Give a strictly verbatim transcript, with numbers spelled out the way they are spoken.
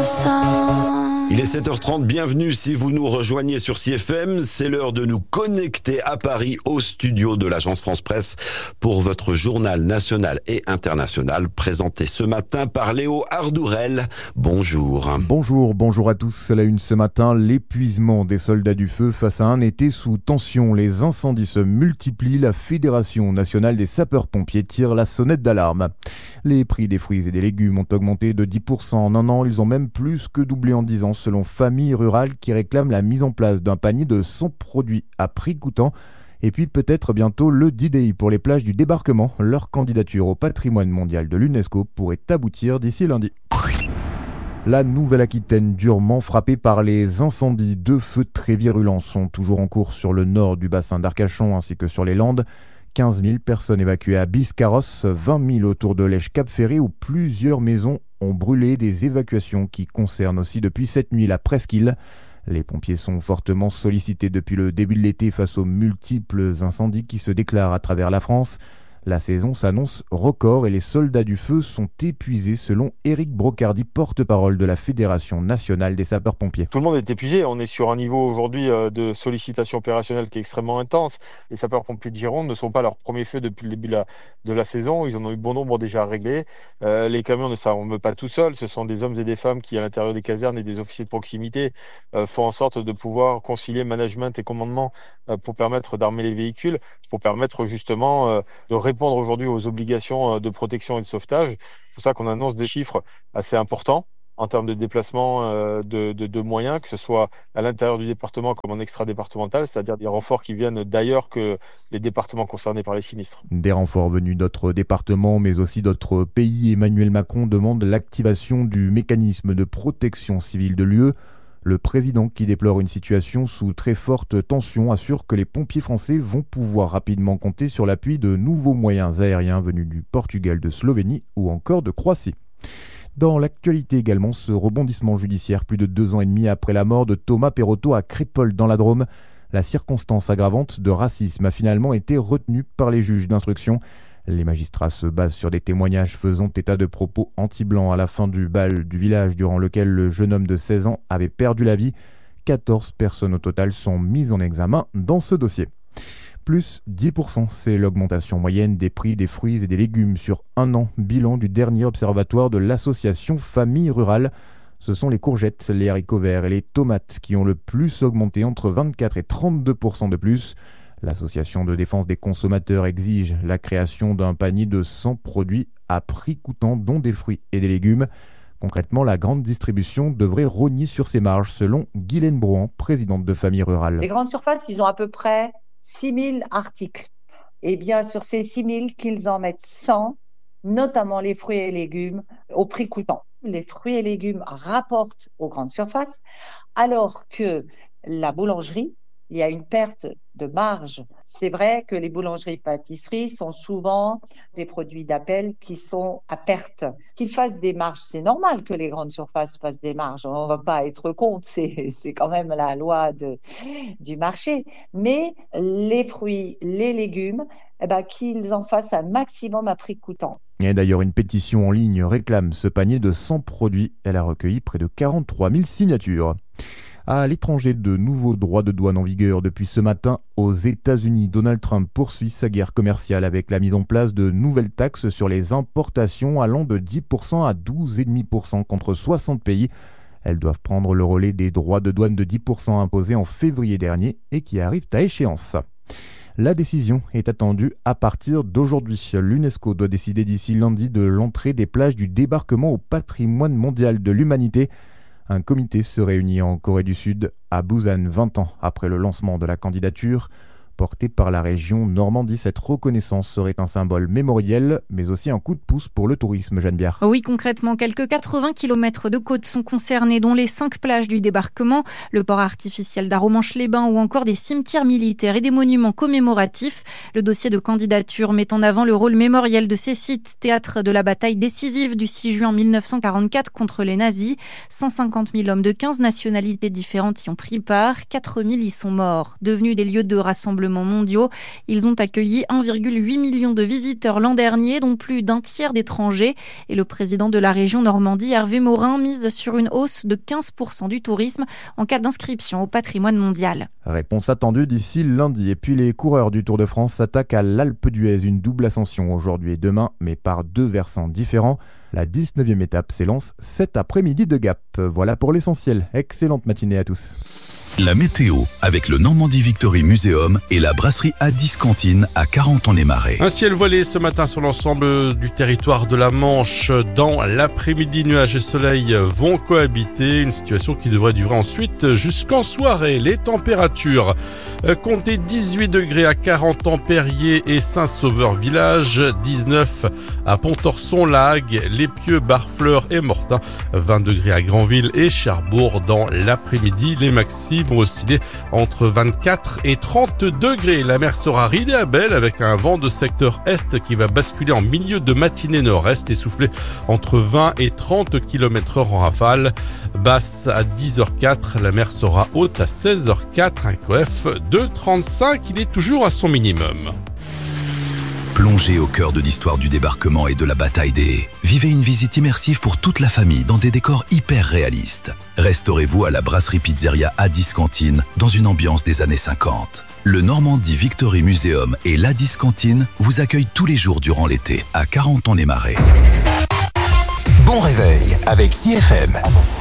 Il est sept heures trente, bienvenue si vous nous rejoignez sur C F M. C'est l'heure de nous connecter à Paris au studio de l'agence France Presse pour votre journal national et international présenté ce matin par Léo Ardourel. Bonjour. Bonjour, bonjour à tous. À la une ce matin, l'épuisement des soldats du feu face à un été sous tension. Les incendies se multiplient. La Fédération nationale des sapeurs-pompiers tire la sonnette d'alarme. Les prix des fruits et des légumes ont augmenté de dix pour cent en un an. Ils ont même plus que doublé en dix ans selon Famille Rurale qui réclame la mise en place d'un panier de cent produits à prix coûtant. Et puis peut-être bientôt le D-Day pour les plages du débarquement. Leur candidature au patrimoine mondial de l'UNESCO pourrait aboutir d'ici lundi. La Nouvelle-Aquitaine, durement frappée par les incendies. Deux feux très virulents sont toujours en cours sur le nord du bassin d'Arcachon ainsi que sur les Landes. quinze mille personnes évacuées à Biscarrosse, vingt mille autour de Lèche-Cap-Ferré où plusieurs maisons ont brûlé. Des évacuations qui concernent aussi depuis cette nuit la presqu'île. Les pompiers sont fortement sollicités depuis le début de l'été face aux multiples incendies qui se déclarent à travers la France. La saison s'annonce record et les soldats du feu sont épuisés selon Éric Brocardi, porte-parole de la Fédération nationale des sapeurs-pompiers. Tout le monde est épuisé. On est sur un niveau aujourd'hui de sollicitation opérationnelle qui est extrêmement intense. Les sapeurs-pompiers de Gironde ne sont pas à leur premier feu depuis le début de la, de la saison. Ils en ont eu bon nombre déjà réglés. Euh, les camions ne s'arment pas tout seuls. Ce sont des hommes et des femmes qui, à l'intérieur des casernes et des officiers de proximité, euh, font en sorte de pouvoir concilier management et commandement euh, pour permettre d'armer les véhicules, pour permettre justement euh, de répondre répondre aujourd'hui aux obligations de protection et de sauvetage. C'est pour ça qu'on annonce des chiffres assez importants en termes de déplacement de, de, de moyens, que ce soit à l'intérieur du département comme en extra-départemental, c'est-à-dire des renforts qui viennent d'ailleurs que les départements concernés par les sinistres. Des renforts venus d'autres départements, mais aussi d'autres pays. Emmanuel Macron demande l'activation du mécanisme de protection civile de l'U E. Le président, qui déplore une situation sous très forte tension, assure que les pompiers français vont pouvoir rapidement compter sur l'appui de nouveaux moyens aériens venus du Portugal, de Slovénie ou encore de Croatie. Dans l'actualité également, ce rebondissement judiciaire plus de deux ans et demi après la mort de Thomas Perotto à Crépol dans la Drôme. La circonstance aggravante de racisme a finalement été retenue par les juges d'instruction. Les magistrats se basent sur des témoignages faisant état de propos anti-blancs à la fin du bal du village durant lequel le jeune homme de seize ans avait perdu la vie. quatorze personnes au total sont mises en examen dans ce dossier. Plus dix pour cent, c'est l'augmentation moyenne des prix des fruits et des légumes sur un an. Bilan du dernier observatoire de l'association Famille Rurale. Ce sont les courgettes, les haricots verts et les tomates qui ont le plus augmenté, entre vingt-quatre et trente-deux pour cent de plus. L'association de défense des consommateurs exige la création d'un panier de cent produits à prix coûtant, dont des fruits et des légumes. Concrètement, la grande distribution devrait rogner sur ses marges, selon Guylaine Brouhan, présidente de Famille Rurale. Les grandes surfaces, ils ont à peu près six mille articles. Et bien, sur ces six mille, qu'ils en mettent cent, notamment les fruits et légumes, au prix coûtant. Les fruits et légumes rapportent aux grandes surfaces, alors que la boulangerie, il y a une perte de marge. C'est vrai que les boulangeries-pâtisseries sont souvent des produits d'appel qui sont à perte. Qu'ils fassent des marges, c'est normal que les grandes surfaces fassent des marges. On ne va pas être contre, c'est, c'est quand même la loi de, du marché. Mais les fruits, les légumes, eh ben, qu'ils en fassent un maximum à prix coûtant. Et d'ailleurs, une pétition en ligne réclame ce panier de cent produits. Elle a recueilli près de quarante-trois mille signatures. À l'étranger, de nouveaux droits de douane en vigueur depuis ce matin aux États-Unis. Donald Trump poursuit sa guerre commerciale avec la mise en place de nouvelles taxes sur les importations allant de dix pour cent à douze virgule cinq pour cent contre soixante pays. Elles doivent prendre le relais des droits de douane de dix pour cent imposés en février dernier et qui arrivent à échéance. La décision est attendue à partir d'aujourd'hui. L'UNESCO doit décider d'ici lundi de l'entrée des plages du débarquement au patrimoine mondial de l'humanité. Un comité se réunit en Corée du Sud, à Busan, vingt ans après le lancement de la candidature. Portée par la région Normandie, cette reconnaissance serait un symbole mémoriel, mais aussi un coup de pouce pour le tourisme, Jeanne Biard. Oui, concrètement, quelques quatre-vingts kilomètres de côtes sont concernés, dont les cinq plages du débarquement, le port artificiel d'Arromanches-les-Bains ou encore des cimetières militaires et des monuments commémoratifs. Le dossier de candidature met en avant le rôle mémoriel de ces sites, théâtre de la bataille décisive du six juin mille neuf cent quarante-quatre contre les nazis. cent cinquante mille hommes de quinze nationalités différentes y ont pris part, quatre mille y sont morts. Devenus des lieux de rassemblement gouvernements mondiaux. Ils ont accueilli un virgule huit million de visiteurs l'an dernier, dont plus d'un tiers d'étrangers. Et le président de la région Normandie, Hervé Morin, mise sur une hausse de quinze pour cent du tourisme en cas d'inscription au patrimoine mondial. Réponse attendue d'ici lundi. Et puis les coureurs du Tour de France s'attaquent à l'Alpe d'Huez, une double ascension aujourd'hui et demain, mais par deux versants différents. La dix-neuvième étape s'élance cet après-midi de Gap. Voilà pour l'essentiel. Excellente matinée à tous. La météo avec le Normandie Victory Museum et la brasserie Addis Cantine à Carentan-les-Marais. Un ciel voilé ce matin sur l'ensemble du territoire de la Manche. Dans l'après-midi, nuages et soleil vont cohabiter. Une situation qui devrait durer ensuite jusqu'en soirée. Les températures, comptez dix-huit degrés à Carentan-Périer et Saint-Sauveur-Village, dix-neuf à Pontorson-Lague, Les Pieux, Barfleur et Mortain, vingt degrés à Granville et Cherbourg. Dans l'après-midi, les maxi vont osciller entre vingt-quatre et trente degrés. La mer sera ridée à belle avec un vent de secteur est qui va basculer en milieu de matinée nord-est et souffler entre vingt et trente kilomètres heure en rafale. Basse à dix heures quatre, la mer sera haute à seize heures quatre, un coef de trente-cinq, il est toujours à son minimum. Plongez au cœur de l'histoire du débarquement et de la bataille des Haies. Vivez une visite immersive pour toute la famille dans des décors hyper réalistes. Restaurez-vous à la brasserie pizzeria Addis Cantine dans une ambiance des années cinquante. Le Normandie Victory Museum et l'Addis Cantine vous accueillent tous les jours durant l'été à Carentan-les-Marais. Bon réveil avec C F M.